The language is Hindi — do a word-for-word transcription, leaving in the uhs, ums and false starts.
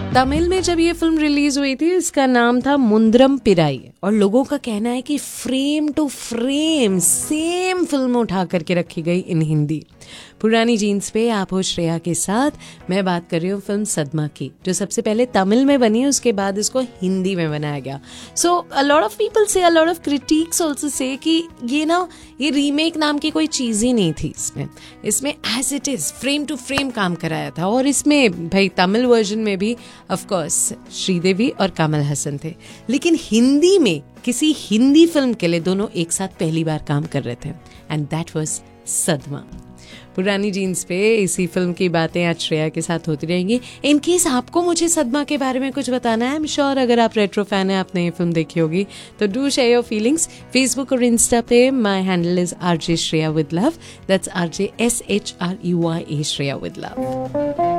तमिल में जब ये फिल्म रिलीज हुई थी इसका नाम था मुंद्रम पिराई और लोगों का कहना है कि frame to frame same film उठा करके रखी गई इन हिंदी। पुरानी जीन्स पे आप हो श्रेया के साथ। मैं बात कर रही हूँ फिल्म सदमा की, जो सबसे पहले तमिल में बनी, उसके बाद इसको हिंदी में बनाया गया। सो अ लॉट ऑफ पीपल से, a lot of critics also say कि ये ना ये रीमेक नाम की कोई चीज़ ही नहीं थी इसमें इसमें as it is frame to frame काम कराया था। और इसमें भाई तमिल वर्जन में भी ऑफ कोर्स श्रीदेवी और कमल हसन थे, लेकिन हिंदी में किसी हिंदी फिल्म के लिए दोनों एक साथ पहली बार काम कर रहे थे एंड दैट वाज सदमा। पुरानी जीन्स पे इसी फिल्म की बातें आज श्रेया के साथ होती रहेंगी। इन केस आपको मुझे सदमा के बारे में कुछ बताना है, आई एम श्योर अगर आप रेट्रो फैन है, आपने ये फिल्म देखी होगी, तो do share your feelings. Facebook और इंस्टा पे my handle is RJ Shreya with love, that's RJ S H R you I A Shreya with love.